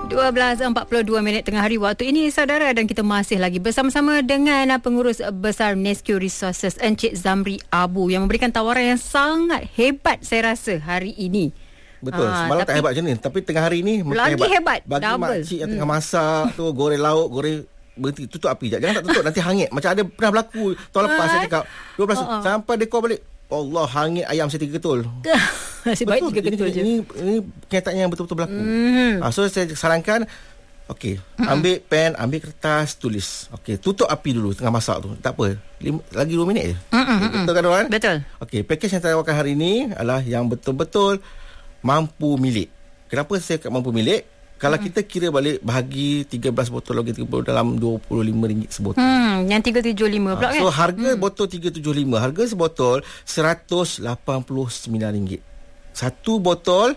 12.42 tengah hari waktu ini, saudara, dan kita masih lagi bersama-sama dengan Pengurus Besar Nescue Resources Encik Zamri Abu yang memberikan tawaran yang sangat hebat saya rasa hari ini. Betul, semalam tak hebat macam ni, tapi tengah hari ni lagi hebat. Bagi double. makcik yang tengah masak tu, goreng lauk, goreng, berhenti, tutup api je. Jangan tak tutup, nanti hangit. Macam ada pernah berlaku tahun lepas saya cakap 12 sampai dekor balik, Allah, hangit ayam saya 3 ketul. Nasib baik 3 ketul je. Ini kenyataan yang betul-betul berlaku. So saya sarankan, okey, ambil pen, ambil kertas, tulis. Okey, tutup api dulu tengah masak tu. Tak apa, lagi 2 minit je. Betul kan, Wan? Betul. Okey, pakej yang saya tawarkan hari ini adalah yang betul-betul mampu milik. Kenapa saya kat mampu milik? Kalau kita kira balik, bahagi 13 botol lagi 30 dalam RM25 sebotol. Yang 375 pula kan? So harga botol 375, harga sebotol RM189. Satu botol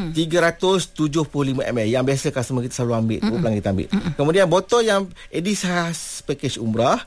375ml yang biasa customer kita selalu ambil, pelanggan kita ambil. Kemudian botol yang edisi khas package umrah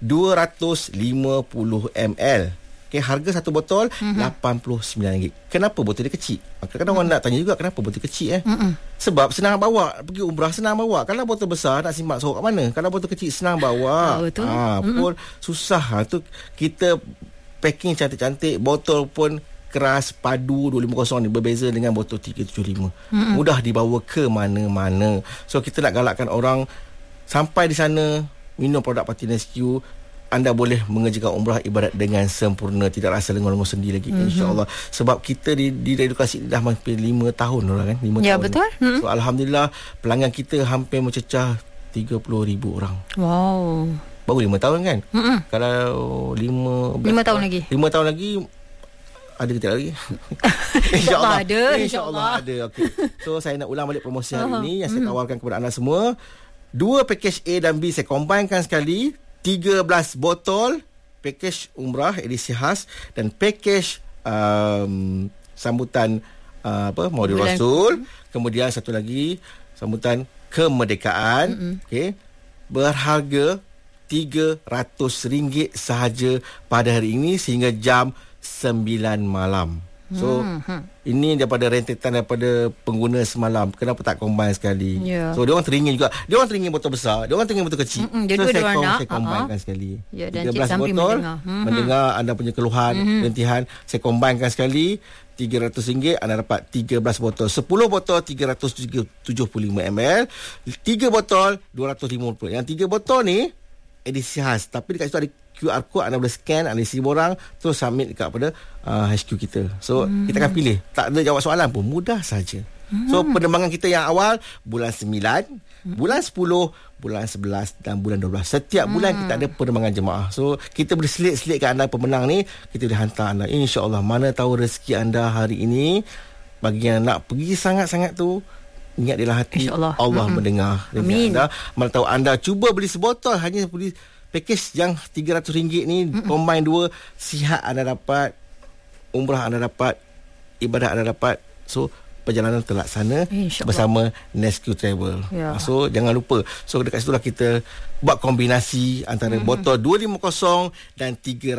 250ml. Okay, harga satu botol RM89. Kenapa botol dia kecil? Kadang-kadang orang nak tanya juga, kenapa botol kecil Sebab senang bawa. Pergi umrah senang bawa. Kalau botol besar nak simpan sorok kat mana? Kalau botol kecil senang bawa. Pun susah. Tu kita packing cantik-cantik, botol pun keras, padu 250 ni berbeza dengan botol 375. Mudah dibawa ke mana-mana. So kita nak galakkan orang sampai di sana minum produk Parti Nescue. Anda boleh mengerjakan umrah ibadat dengan sempurna, tidak rasa lengan-lengan sendi lagi, insya-Allah. Sebab kita di edukasi dah hampir 5 tahun orang kan, 5 ya, tahun. Betul. So alhamdulillah pelanggan kita hampir mencecah 30,000 orang. Wow. Baru 5 tahun kan? Kalau 5 tahun lagi. 5 tahun lagi ada ke tidak lagi? InsyaAllah ada. InsyaAllah ada. Okay. So saya nak ulang balik promosi hari ini yang saya tawarkan kepada anda semua. 2 package A dan B saya combinekan sekali. 13 botol package umrah edisi khas dan package sambutan Maulid Rasul. Kemudian satu lagi sambutan kemerdekaan. Okey. Berharga RM300 sahaja pada hari ini sehingga jam 9 malam. So ini daripada rentetan daripada pengguna semalam. Kenapa tak combine sekali? So dia orang teringin juga. Dia orang teringin botol besar, dia orang teringin botol kecil. So saya combinekan sekali. 13 botol mendengar anda punya keluhan, rentihan, saya combinekan sekali. RM300 anda dapat 13 botol. 10 botol 375ml, 3 botol 250. Yang 3 botol ni edisi khas, tapi dekat situ ada QR code, anda boleh scan, anda isi borang, terus submit dekat pada HQ kita. So kita akan pilih, tak ada jawab soalan pun, mudah saja. So penerbangan kita yang awal bulan 9, bulan 10, bulan 11 dan bulan 12. Setiap bulan kita ada penerbangan jemaah. So kita boleh selit-selitkan anda pemenang ni, kita boleh hantar anda, insya-Allah. Mana tahu rezeki anda hari ini. Bagi yang nak pergi sangat-sangat tu, ingat dalam hati Allah mendengar anda. Mana tahu anda cuba beli sebotol, hanya beli package yang RM300 ni, combine 2, sihat anda dapat, umrah anda dapat, ibadat anda dapat. So perjalanan terlaksana bersama Nescue Travel. So jangan lupa. So dekat situlah kita buat kombinasi antara botol 250 dan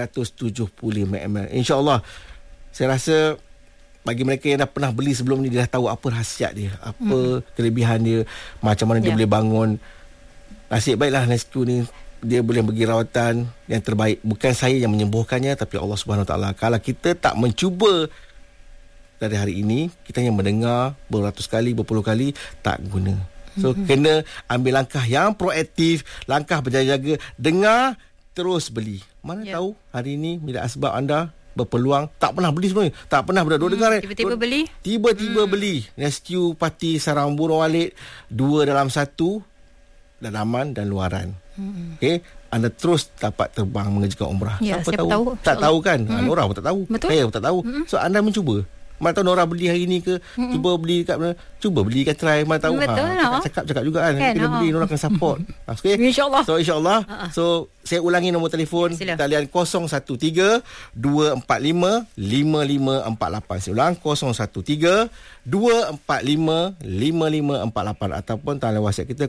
375ml. InsyaAllah. Saya rasa bagi mereka yang dah pernah beli sebelum ni, dia dah tahu apa khasiat dia, apa kelebihan dia, macam mana dia boleh bangun. Nasib baiklah Nescue ni, dia boleh bagi rawatan yang terbaik. Bukan saya yang menyembuhkannya, tapi Allah Subhanahu Wa Taala. Kalau kita tak mencuba dari hari ini, kita yang mendengar beratus kali, berpuluh kali, tak guna. So kena ambil langkah yang proaktif, langkah berjaga-jaga, dengar, terus beli. Mana tahu hari ini bila asbab anda berpeluang, tak pernah beli semua ni, tak pernah dengar tiba-tiba beli Nescue Parti Sarang Burung Walid 2 dalam 1, dalaman dan luaran. Okey, anda terus dapat terbang mengerjakan umrah. Siapa tahu? Tak tahu kan? Nora pun tak tahu. Saya pun tak tahu. So anda mencuba. Mana tahu Nora beli hari ni ke, cuba beli kat mana, cuba beli kan, try, mana tahu. Cakap juga kan, kena beli, Nora akan support. Okay? InsyaAllah. So insyaAllah. So saya ulangi nombor telefon talian 013-245-5548. Saya ulang 013-245-5548 ataupun talian WhatsApp kita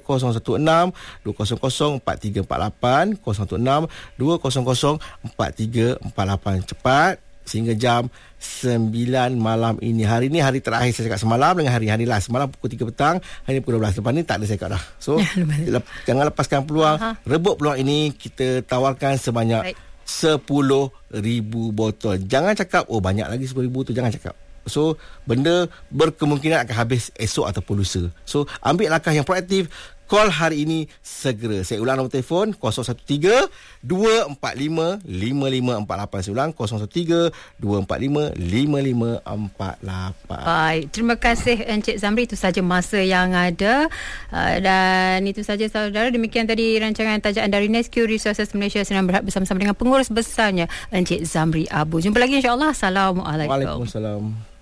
016-200-4348, 016-200-4348. Cepat sehingga jam 9 malam ini. Hari ni hari terakhir saya cakap semalam dengan hari last. Semalam pukul 3 petang, hari ni pukul 12. Lepas ni tak ada saya cakap dah. So jangan lepaskan peluang. Rebut peluang ini. Kita tawarkan sebanyak 10,000 botol. Jangan cakap banyak lagi 10,000 tu. Jangan cakap. So benda berkemungkinan akan habis esok ataupun lusa. So ambil langkah yang proaktif. Call hari ini segera. Saya ulang nombor telefon 013-245-5548. Saya ulang 013-245-5548. Baik, terima kasih Encik Zamri. Itu saja masa yang ada. Dan itu saja saudara. Demikian tadi rancangan tajaan dari Nescure Resources Malaysia sedang berhad bersama-sama dengan pengurus besarnya Encik Zamri Abu. Jumpa lagi insya-Allah. Assalamualaikum. Waalaikumsalam.